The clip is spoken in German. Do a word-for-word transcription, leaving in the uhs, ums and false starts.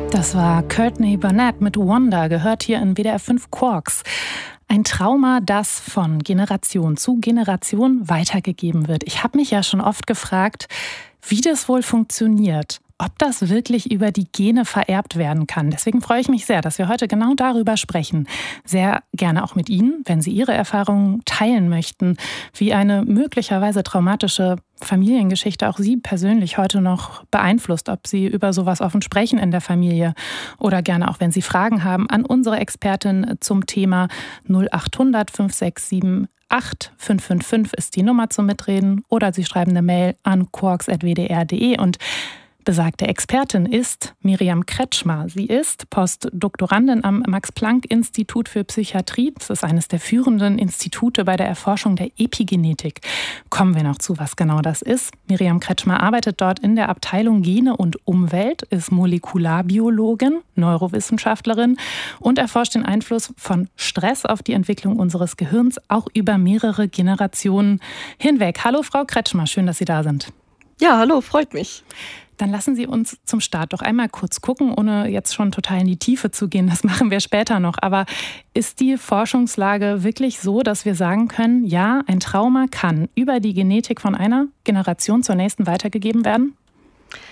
Das war Courtney Barnett mit Wonder, gehört hier in W D R fünf Quarks. Ein Trauma, das von Generation zu Generation weitergegeben wird. Ich habe mich ja schon oft gefragt, wie das wohl funktioniert. Ob das wirklich über die Gene vererbt werden kann. Deswegen freue ich mich sehr, dass wir heute genau darüber sprechen. Sehr gerne auch mit Ihnen, wenn Sie Ihre Erfahrungen teilen möchten, wie eine möglicherweise traumatische Familiengeschichte auch Sie persönlich heute noch beeinflusst, ob Sie über sowas offen sprechen in der Familie oder gerne auch, wenn Sie Fragen haben, an unsere Expertin zum Thema null acht hundert fünf sechs sieben acht fünf fünf fünf ist die Nummer zum Mitreden oder Sie schreiben eine Mail an quarks at w d r punkt d e und besagte Expertin ist Miriam Kretschmer. Sie ist Postdoktorandin am Max-Planck-Institut für Psychiatrie. Das ist eines der führenden Institute bei der Erforschung der Epigenetik. Kommen wir noch zu, was genau das ist. Miriam Kretschmer arbeitet dort in der Abteilung Gene und Umwelt, ist Molekularbiologin, Neurowissenschaftlerin und erforscht den Einfluss von Stress auf die Entwicklung unseres Gehirns, auch über mehrere Generationen hinweg. Hallo Frau Kretschmer, schön, dass Sie da sind. Ja, hallo, freut mich. Dann lassen Sie uns zum Start doch einmal kurz gucken, ohne jetzt schon total in die Tiefe zu gehen. Das machen wir später noch. Aber ist die Forschungslage wirklich so, dass wir sagen können, ja, ein Trauma kann über die Genetik von einer Generation zur nächsten weitergegeben werden?